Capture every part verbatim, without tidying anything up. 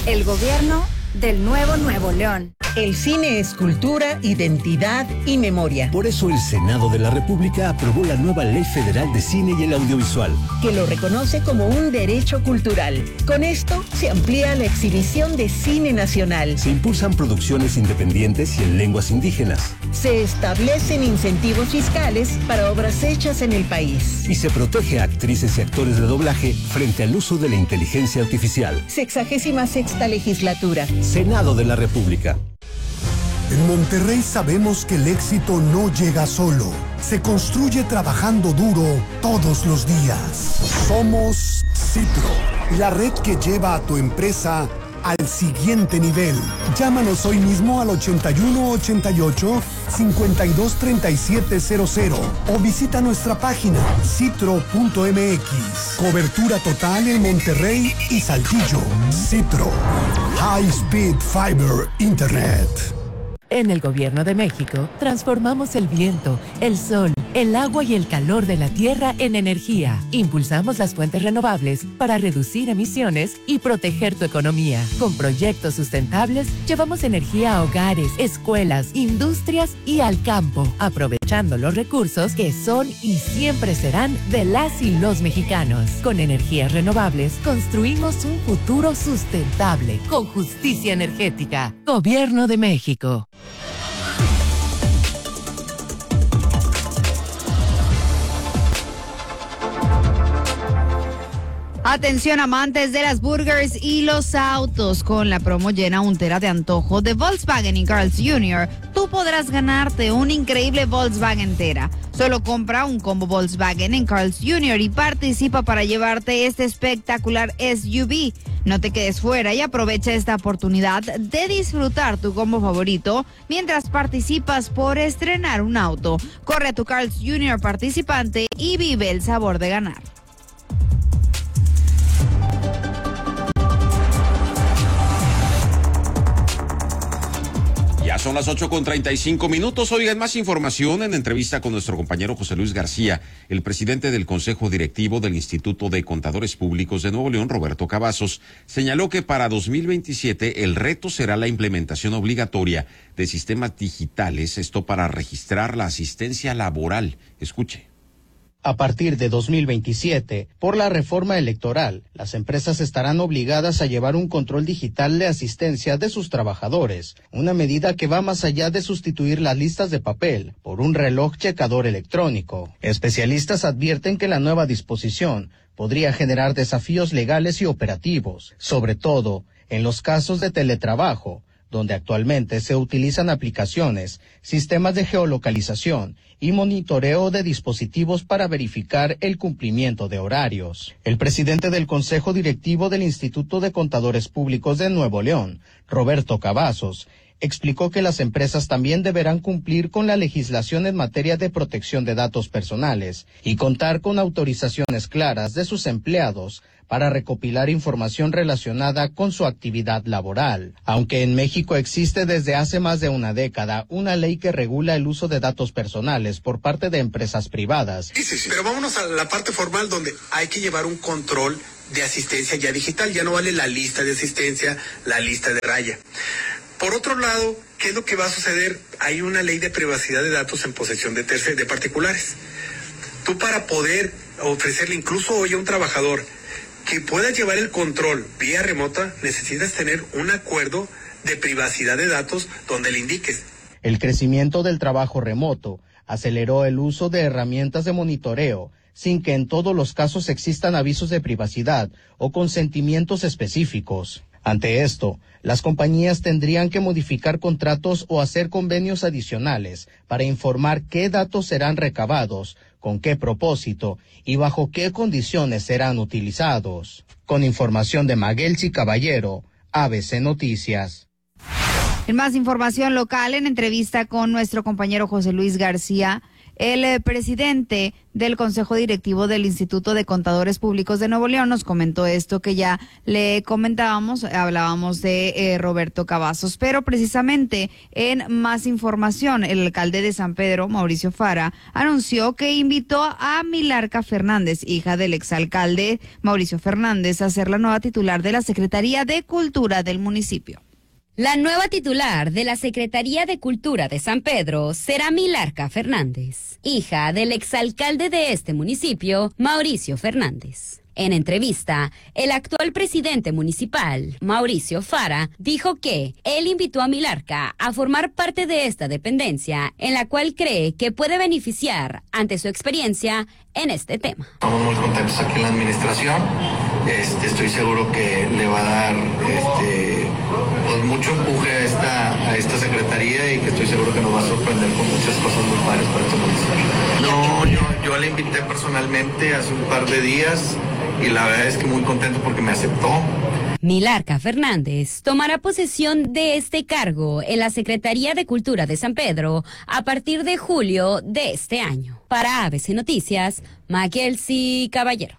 El gobierno del nuevo Nuevo León. El cine es cultura, identidad y memoria. Por eso el Senado de la República aprobó la nueva Ley Federal de Cine y el Audiovisual, que lo reconoce como un derecho cultural. Con esto se amplía la exhibición de cine nacional. Se impulsan producciones independientes y en lenguas indígenas. Se establecen incentivos fiscales para obras hechas en el país. Y se protege a actrices y actores de doblaje frente al uso de la inteligencia artificial. Sexagésima sexta legislatura. Senado de la República. En Monterrey sabemos que el éxito no llega solo, se construye trabajando duro todos los días. Somos Citro, la red que lleva a tu empresa al siguiente nivel. Llámanos hoy mismo al ochenta y uno ochenta y ocho cincuenta y dos treinta y siete cero cero o visita nuestra página citro punto m x. Cobertura total en Monterrey y Saltillo. Citro, High Speed Fiber Internet. En el Gobierno de México, transformamos el viento, el sol, el agua y el calor de la tierra en energía. Impulsamos las fuentes renovables para reducir emisiones y proteger tu economía. Con proyectos sustentables, llevamos energía a hogares, escuelas, industrias y al campo, aprovechando los recursos que son y siempre serán de las y los mexicanos. Con energías renovables, construimos un futuro sustentable, con justicia energética. Gobierno de México. Atención amantes de las burgers y los autos, con la promo llena un tera de antojo de Volkswagen y Carl's junior, tú podrás ganarte un increíble Volkswagen Tera. Solo compra un combo Volkswagen en Carl's junior y participa para llevarte este espectacular S U V. No te quedes fuera y aprovecha esta oportunidad de disfrutar tu combo favorito mientras participas por estrenar un auto. Corre a tu Carl's junior participante y vive el sabor de ganar. Ya son las ocho con treinta y cinco minutos. Oigan, más información en entrevista con nuestro compañero José Luis García. El presidente del Consejo Directivo del Instituto de Contadores Públicos de Nuevo León, Roberto Cavazos, señaló que para dos mil veintisiete el reto será la implementación obligatoria de sistemas digitales, esto para registrar la asistencia laboral. Escuche. A partir de dos mil veintisiete, por la reforma electoral, las empresas estarán obligadas a llevar un control digital de asistencia de sus trabajadores, una medida que va más allá de sustituir las listas de papel por un reloj checador electrónico. Especialistas advierten que la nueva disposición podría generar desafíos legales y operativos, sobre todo en los casos de teletrabajo, donde actualmente se utilizan aplicaciones, sistemas de geolocalización y monitoreo de dispositivos para verificar el cumplimiento de horarios. El presidente del Consejo Directivo del Instituto de Contadores Públicos de Nuevo León, Roberto Cavazos, explicó que las empresas también deberán cumplir con la legislación en materia de protección de datos personales y contar con autorizaciones claras de sus empleados para recopilar información relacionada con su actividad laboral. Aunque en México existe desde hace más de una década una ley que regula el uso de datos personales por parte de empresas privadas. Sí, sí, sí. Pero vámonos a la parte formal donde hay que llevar un control de asistencia ya digital. Ya no vale la lista de asistencia, la lista de raya. Por otro lado, ¿qué es lo que va a suceder? Hay una ley de privacidad de datos en posesión de terceros, de particulares. Tú, para poder ofrecerle incluso hoy a un trabajador que pueda llevar el control vía remota, necesitas tener un acuerdo de privacidad de datos donde le indiques. El crecimiento del trabajo remoto aceleró el uso de herramientas de monitoreo, sin que en todos los casos existan avisos de privacidad o consentimientos específicos. Ante esto, las compañías tendrían que modificar contratos o hacer convenios adicionales para informar qué datos serán recabados, con qué propósito y bajo qué condiciones serán utilizados. Con información de Maguelsi Caballero, A B C Noticias. En más información local, en entrevista con nuestro compañero José Luis García, El eh, presidente del Consejo Directivo del Instituto de Contadores Públicos de Nuevo León nos comentó esto que ya le comentábamos, hablábamos de eh, Roberto Cavazos, pero precisamente en más información, el alcalde de San Pedro, Mauricio Fara, anunció que invitó a Milarca Fernández, hija del exalcalde Mauricio Fernández, a ser la nueva titular de la Secretaría de Cultura del municipio. La nueva titular de la Secretaría de Cultura de San Pedro será Milarca Fernández, hija del exalcalde de este municipio, Mauricio Fernández. En entrevista, el actual presidente municipal, Mauricio Fara, dijo que él invitó a Milarca a formar parte de esta dependencia, en la cual cree que puede beneficiar ante su experiencia en este tema. Estamos muy contentos aquí en la administración. Este, estoy seguro que le va a dar este, pues mucho empuje a esta, a esta secretaría y que estoy seguro que nos va a sorprender con muchas cosas muy padres para este municipio. No, yo, yo le invité personalmente hace un par de días y la verdad es que muy contento porque me aceptó. Milarca Fernández tomará posesión de este cargo en la Secretaría de Cultura de San Pedro a partir de julio de este año. Para A B C Noticias, Maquelsi Caballero.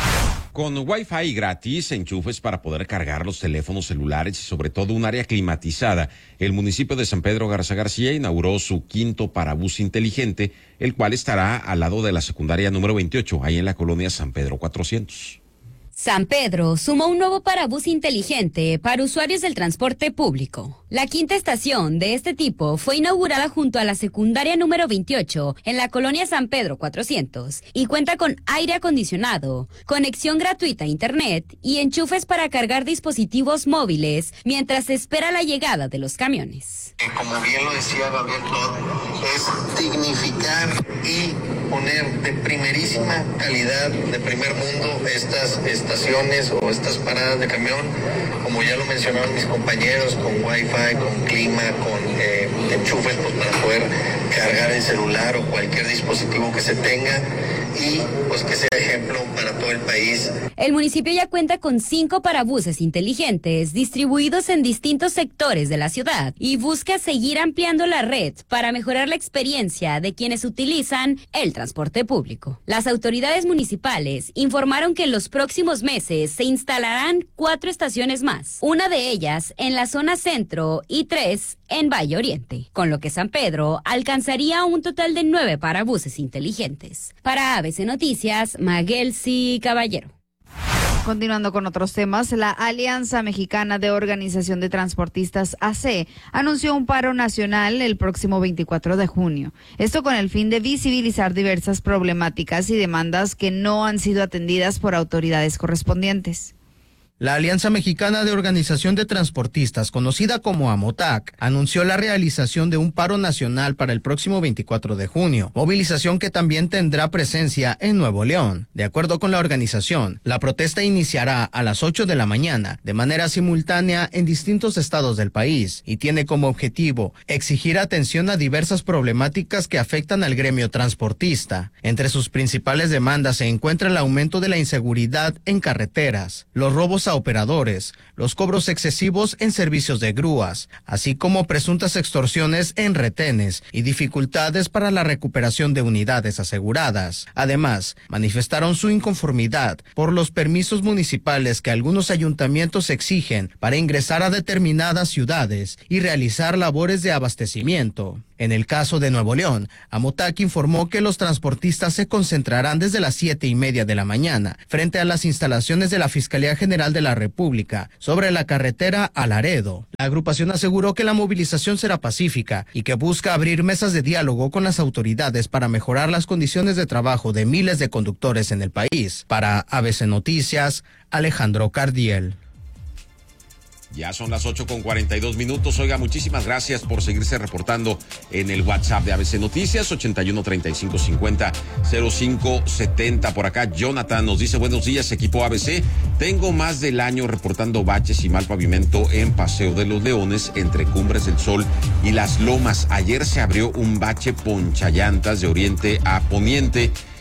Con Wi-Fi gratis, enchufes para poder cargar los teléfonos celulares y sobre todo un área climatizada, el municipio de San Pedro Garza García inauguró su quinto parabús inteligente, el cual estará al lado de la secundaria número veintiocho, ahí en la colonia San Pedro cuatrocientos. San Pedro sumó un nuevo parabús inteligente para usuarios del transporte público. La quinta estación de este tipo fue inaugurada junto a la secundaria número veintiocho en la colonia San Pedro cuatrocientos y cuenta con aire acondicionado, conexión gratuita a internet y enchufes para cargar dispositivos móviles mientras se espera la llegada de los camiones. Como bien lo decía Gabriel Claude, es dignificar y poner de primerísima calidad, de primer mundo, estas estaciones o estas paradas de camión, como ya lo mencionaron mis compañeros, con wifi, con clima, con eh, enchufes pues, para poder cargar el celular o cualquier dispositivo que se tenga y pues que sea ejemplo para todo el país. El municipio ya cuenta con cinco parabuses inteligentes distribuidos en distintos sectores de la ciudad y busca seguir ampliando la red para mejorar la experiencia de quienes utilizan el transporte público. Las autoridades municipales informaron que en los próximos meses se instalarán cuatro estaciones más, una de ellas en la zona centro y tres en Valle Oriente, con lo que San Pedro alcanzaría un total de nueve parabuses inteligentes. Para A B C Noticias, Maguelsi Caballero. Continuando con otros temas, la Alianza Mexicana de Organización de Transportistas A C anunció un paro nacional el próximo veinticuatro de junio. Esto con el fin de visibilizar diversas problemáticas y demandas que no han sido atendidas por autoridades correspondientes. La Alianza Mexicana de Organización de Transportistas, conocida como AMOTAC, anunció la realización de un paro nacional para el próximo veinticuatro de junio, movilización que también tendrá presencia en Nuevo León. De acuerdo con la organización, la protesta iniciará a las ocho de la mañana, de manera simultánea en distintos estados del país, y tiene como objetivo exigir atención a diversas problemáticas que afectan al gremio transportista. Entre sus principales demandas se encuentra el aumento de la inseguridad en carreteras, los robos a operadores, los cobros excesivos en servicios de grúas, así como presuntas extorsiones en retenes y dificultades para la recuperación de unidades aseguradas. Además, manifestaron su inconformidad por los permisos municipales que algunos ayuntamientos exigen para ingresar a determinadas ciudades y realizar labores de abastecimiento. En el caso de Nuevo León, AMOTAC informó que los transportistas se concentrarán desde las siete y media de la mañana frente a las instalaciones de la Fiscalía General de la República sobre la carretera a Laredo. La agrupación aseguró que la movilización será pacífica y que busca abrir mesas de diálogo con las autoridades para mejorar las condiciones de trabajo de miles de conductores en el país. Para A B C Noticias, Alejandro Cardiel. Ya son las ocho con cuarenta y dos minutos. Oiga, muchísimas gracias por seguirse reportando en el WhatsApp de A B C Noticias, ochenta y uno, treinta y cinco, cincuenta, cero cinco setenta. Por acá, Jonathan nos dice, buenos días, equipo A B C. Tengo más del año reportando baches y mal pavimento en Paseo de los Leones, entre Cumbres del Sol y Las Lomas. Ayer se abrió un bache ponchallantas de oriente a poniente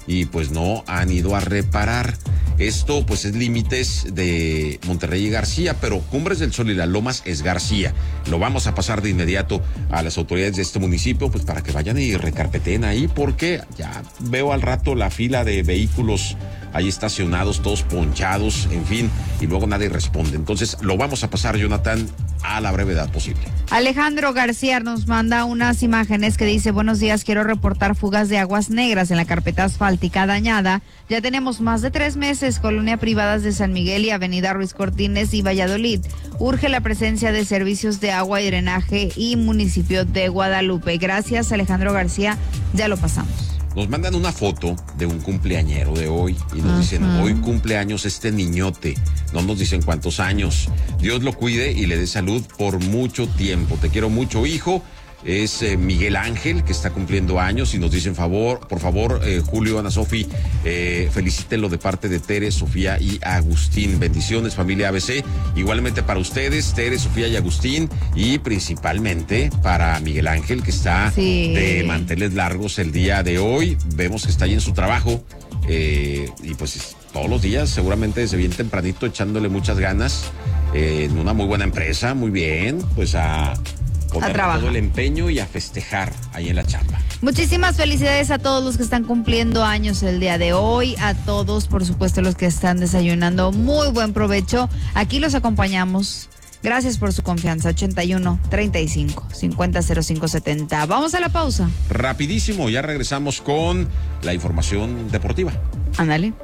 y pues no han ido a reparar. Esto pues es límites de Monterrey y García, pero Cumbres del Sol y Las Lomas es García. Lo vamos a pasar de inmediato a las autoridades de este municipio pues para que vayan y recarpeten ahí, porque ya veo al rato la fila de vehículos ahí estacionados, todos ponchados, en fin, y luego nadie responde. Entonces lo vamos a pasar, Jonathan, a la brevedad posible. Alejandro García nos manda unas imágenes que dice: buenos días, quiero reportar fugas de aguas negras en la carpeta asfáltica dañada. Ya tenemos más de tres meses, colonia Privadas de San Miguel y avenida Ruiz Cortines y Valladolid. Urge la presencia de servicios de agua y drenaje y municipio de Guadalupe. Gracias, Alejandro García, ya lo pasamos. Nos mandan una foto de un cumpleañero de hoy y nos uh-huh. dicen, hoy cumpleaños este niñote. No nos dicen cuántos años. Dios lo cuide y le dé salud por mucho tiempo. Te quiero mucho, hijo. Es eh, Miguel Ángel, que está cumpliendo años, y nos dicen, favor, por favor, eh, Julio, Ana Sofi, eh, felicítenlo de parte de Tere, Sofía y Agustín. Bendiciones, familia A B C. Igualmente para ustedes, Tere, Sofía y Agustín, y principalmente para Miguel Ángel, que está sí. de manteles largos el día de hoy. Vemos que está ahí en su trabajo, eh, y pues todos los días, seguramente desde bien tempranito, echándole muchas ganas, eh, en una muy buena empresa, muy bien, pues a... a trabajar, todo el empeño y a festejar ahí en la chamba. Muchísimas felicidades a todos los que están cumpliendo años el día de hoy, a todos, por supuesto, los que están desayunando. Muy buen provecho. Aquí los acompañamos. Gracias por su confianza. ochenta y uno, treinta y cinco, cincuenta, cero cinco, setenta. Vamos a la pausa. Rapidísimo, ya regresamos con la información deportiva. Ándale.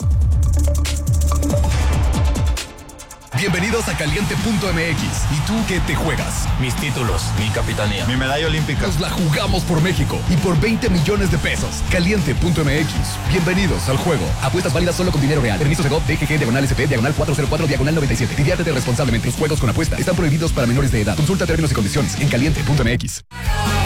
Bienvenidos a Caliente punto M X. ¿Y tú qué te juegas? Mis títulos, mi capitanía, mi medalla olímpica. Nos la jugamos por México y por veinte millones de pesos. Caliente punto M X. Bienvenidos al juego. Apuestas válidas solo con dinero real. Permiso de G O V, D G G, diagonal S P, diagonal cuatro cero cuatro, diagonal noventa y siete. Diviértete responsablemente. Los juegos con apuesta están prohibidos para menores de edad. Consulta términos y condiciones en Caliente punto M X.